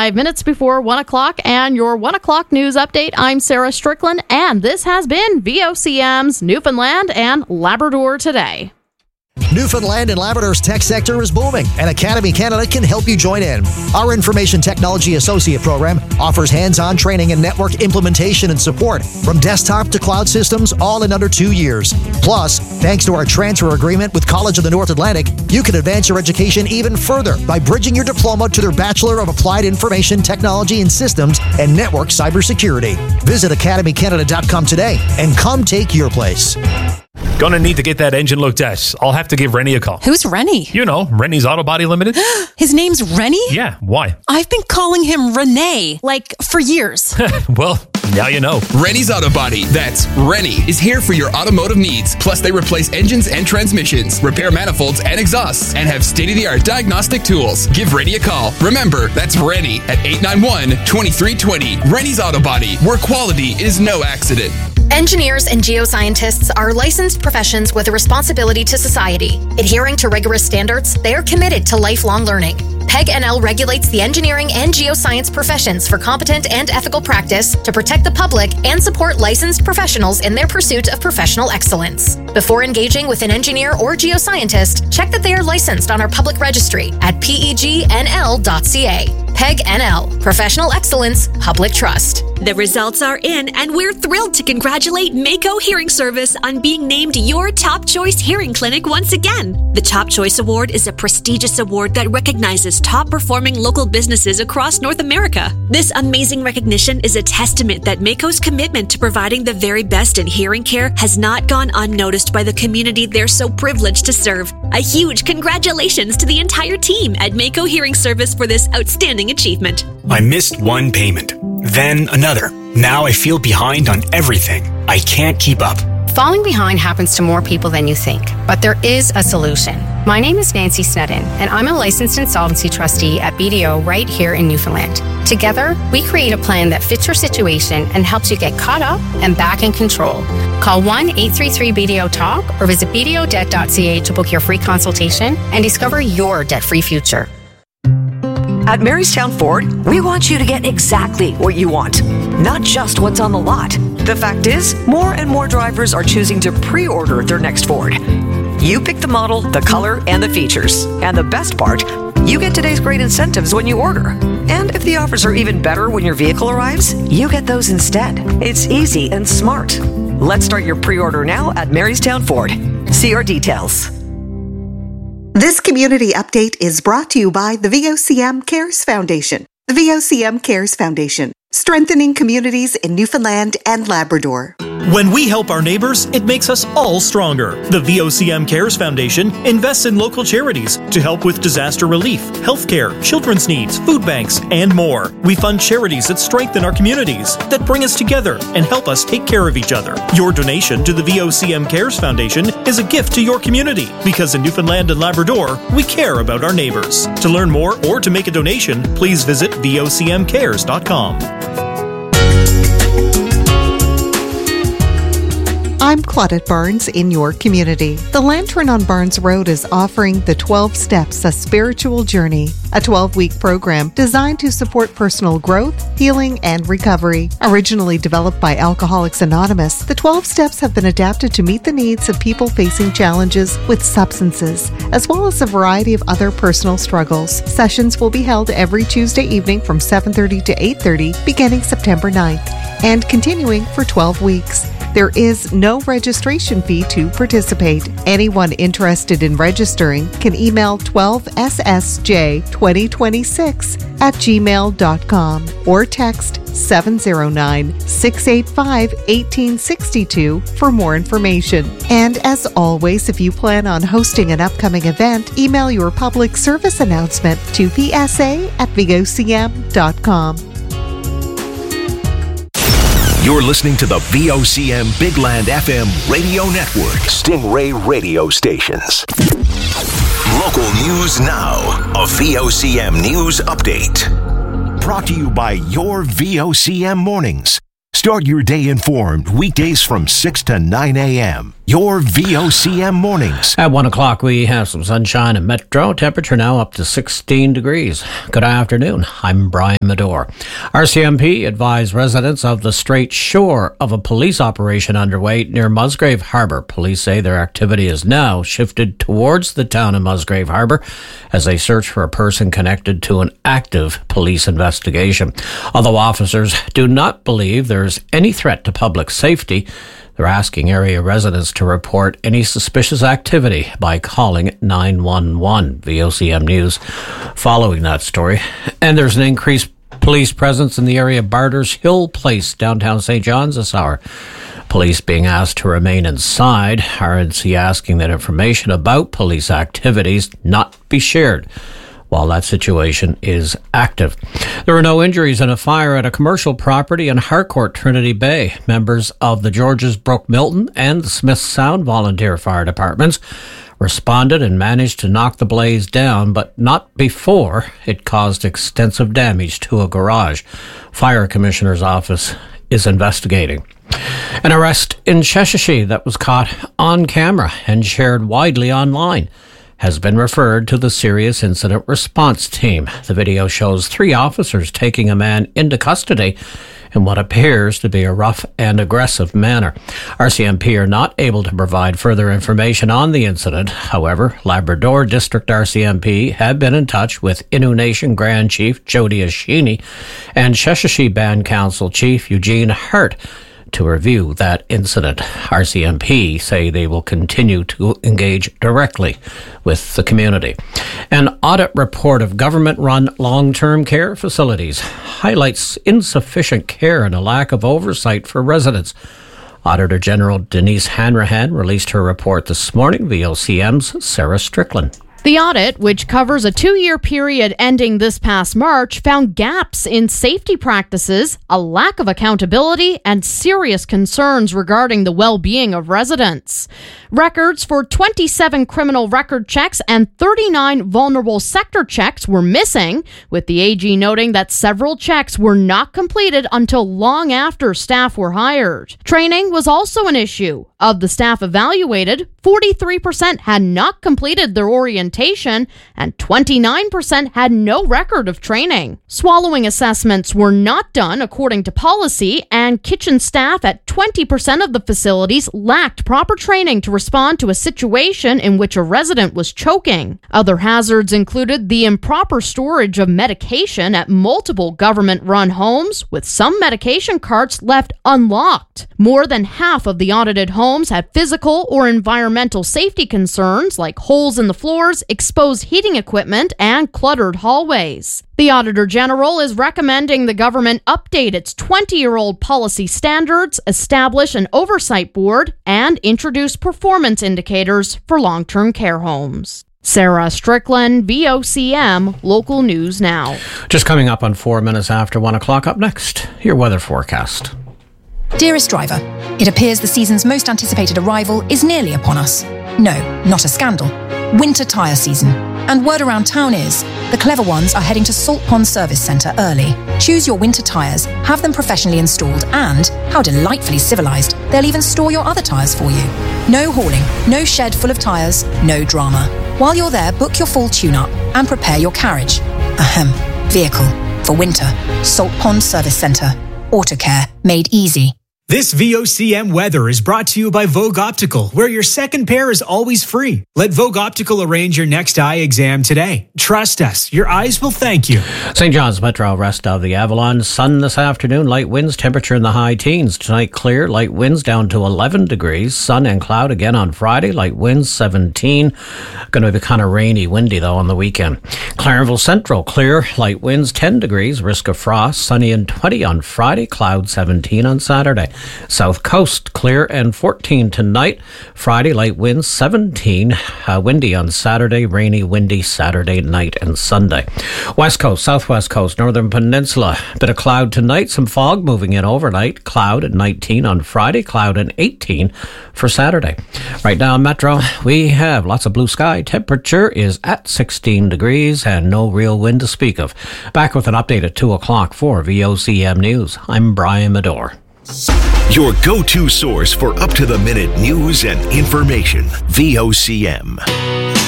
5 minutes before 1 o'clock, and your 1 o'clock news update. I'm Sarah Strickland, and this has been VOCM's Newfoundland and Labrador Today. Newfoundland and Labrador's tech sector is booming, and Academy Canada can help you join in. Our Information Technology Associate Program offers hands-on training and network implementation and support from desktop to cloud systems, all in under 2 years. Plus, thanks to our transfer agreement with College of the North Atlantic, you can advance your education even further by bridging your diploma to their Bachelor of Applied Information Technology and Systems and Network Cybersecurity. Visit academycanada.com today and come take your place. Gonna need to get that engine looked at. I'll have to give Rennie a call. Who's Rennie? You know, Rennie's Auto Body Limited. His name's Rennie? Yeah, why? I've been calling him Renee, for years. Well, now you know. Rennie's Auto Body, that's Rennie, is here for your automotive needs. Plus, they replace engines and transmissions, repair manifolds and exhausts, and have state-of-the-art diagnostic tools. Give Rennie a call. Remember, that's Rennie at 891-2320. Rennie's Auto Body, where quality is no accident. Engineers and geoscientists are licensed professions with a responsibility to society. Adhering to rigorous standards, they are committed to lifelong learning. PEG-NL regulates the engineering and geoscience professions for competent and ethical practice to protect the public and support licensed professionals in their pursuit of professional excellence. Before engaging with an engineer or geoscientist, check that they are licensed on our public registry at pegnl.ca. PEG-NL, Professional Excellence, Public Trust. The results are in, and we're thrilled to congratulate Mako Hearing Service on being named your Top Choice Hearing Clinic once again. The Top Choice Award is a prestigious award that recognizes top-performing local businesses across North America. This amazing recognition is a testament that Mako's commitment to providing the very best in hearing care has not gone unnoticed by the community they're so privileged to serve. A huge congratulations to the entire team at Mako Hearing Service for this outstanding achievement. I missed one payment, then another. Now I feel behind on everything. I can't keep up. Falling behind happens to more people than you think, but there is a solution. My name is Nancy Snedden, and I'm a licensed insolvency trustee at BDO right here in Newfoundland. Together, we create a plan that fits your situation and helps you get caught up and back in control. Call 1-833-BDO-TALK or visit bdodebt.ca to book your free consultation and discover your debt-free future. At Marystown Ford, we want you to get exactly what you want, not just what's on the lot. The fact is, more and more drivers are choosing to pre-order their next Ford. You pick the model, the color, and the features. And the best part, you get today's great incentives when you order. And if the offers are even better when your vehicle arrives, you get those instead. It's easy and smart. Let's start your pre-order now at Marystown Ford. See our details. This community update is brought to you by the VOCM Cares Foundation. The VOCM Cares Foundation, strengthening communities in Newfoundland and Labrador. When we help our neighbors, it makes us all stronger. The VOCM Cares Foundation invests in local charities to help with disaster relief, healthcare, children's needs, food banks, and more. We fund charities that strengthen our communities, that bring us together and help us take care of each other. Your donation to the VOCM Cares Foundation is a gift to your community, because in Newfoundland and Labrador, we care about our neighbors. To learn more or to make a donation, please visit vocmcares.com. I'm Claudette Barnes in your community. The Lantern on Barnes Road is offering the 12 Steps, a Spiritual Journey, a 12-week program designed to support personal growth, healing, and recovery. Originally developed by Alcoholics Anonymous, the 12 Steps have been adapted to meet the needs of people facing challenges with substances, as well as a variety of other personal struggles. Sessions will be held every Tuesday evening from 7:30 to 8:30, beginning September 9th, and continuing for 12 weeks. There is no registration fee to participate. Anyone interested in registering can email 12ssj2026@gmail.com or text 709-685-1862 for more information. And as always, if you plan on hosting an upcoming event, email your public service announcement to psa@vocm.com. You're listening to the VOCM Bigland FM radio network. Stingray radio stations. Local news now. A VOCM news update. Brought to you by your VOCM mornings. Start your day informed weekdays from 6 to 9 a.m. Your VOCM mornings. At 1 o'clock, we have some sunshine in Metro. Temperature now up to 16 degrees. Good afternoon. I'm Brian Medore. RCMP advised residents of the Strait Shore of a police operation underway near Musgrave Harbour. Police say their activity is now shifted towards the town of Musgrave Harbour as they search for a person connected to an active police investigation. Although officers do not believe there's any threat to public safety, they're asking area residents to report any suspicious activity by calling 911. VOCM News following that story. And there's an increased police presence in the area of Barters Hill Place, downtown St. John's this hour. Police being asked to remain inside. RNC asking that information about police activities not be shared while that situation is active. There were no injuries in a fire at a commercial property in Harcourt, Trinity Bay. Members of the Georges Brook Milton and the Smith Sound volunteer fire departments responded and managed to knock the blaze down, but not before it caused extensive damage to a garage. Fire Commissioner's office is investigating. An arrest in Cheshire that was caught on camera and shared widely online has been referred to the Serious Incident Response Team. The video shows 3 officers taking a man into custody in what appears to be a rough and aggressive manner. RCMP are not able to provide further information on the incident. However, Labrador District RCMP have been in touch with Innu Nation Grand Chief Jody Ashini and Cheshire Band Council Chief Eugene Hart to review that incident. RCMP say they will continue to engage directly with the community. An audit report of government-run long-term care facilities highlights insufficient care and a lack of oversight for residents. Auditor General Denise Hanrahan released her report this morning. VOCM's Sarah Strickland. The audit, which covers a 2-year period ending this past March, found gaps in safety practices, a lack of accountability, and serious concerns regarding the well-being of residents. Records for 27 criminal record checks and 39 vulnerable sector checks were missing, with the AG noting that several checks were not completed until long after staff were hired. Training was also an issue. Of the staff evaluated, 43% had not completed their orientation and 29% had no record of training. Swallowing assessments were not done according to policy, and kitchen staff at 20% of the facilities lacked proper training to respond to a situation in which a resident was choking. Other hazards included the improper storage of medication at multiple government-run homes, with some medication carts left unlocked. More than half of the audited homes had physical or environmental safety concerns like holes in the floors, exposed heating equipment, and cluttered hallways. The Auditor General is recommending the government update its 20-year-old policy standards, establish an oversight board, and introduce performance indicators for long-term care homes. Sarah Strickland, VOCM, Local News Now. Just coming up on 4 minutes after 1 o'clock. Up next, your weather forecast. Dearest driver, it appears the season's most anticipated arrival is nearly upon us. No, not a scandal. Winter tyre season. And word around town is, the clever ones are heading to Salt Pond Service Centre early. Choose your winter tyres, have them professionally installed, and, how delightfully civilised, they'll even store your other tyres for you. No hauling, no shed full of tyres, no drama. While you're there, book your full tune-up and prepare your carriage. Vehicle. For winter. Salt Pond Service Centre. Autocare. Made easy. This VOCM weather is brought to you by Vogue Optical, where your second pair is always free. Let Vogue Optical arrange your next eye exam today. Trust us, your eyes will thank you. St. John's Metro, rest of the Avalon. Sun this afternoon, light winds, temperature in the high teens. Tonight clear, light winds down to 11 degrees. Sun and cloud again on Friday, light winds 17. Going to be kind of rainy, windy though on the weekend. Clarenville Central, clear, light winds 10 degrees, risk of frost, sunny and 20 on Friday, cloud 17 on Saturday. South Coast, clear and 14 tonight. Friday, light winds 17. Windy on Saturday, rainy, windy Saturday night and Sunday. West Coast, Southwest Coast, Northern Peninsula. Bit of cloud tonight, some fog moving in overnight. Cloud at 19 on Friday, cloud at 18 for Saturday. Right now in Metro, we have lots of blue sky. Temperature is at 16 degrees and no real wind to speak of. Back with an update at 2 o'clock for VOCM News. I'm Brian Medore. Your go-to source for up-to-the-minute news and information. VOCM.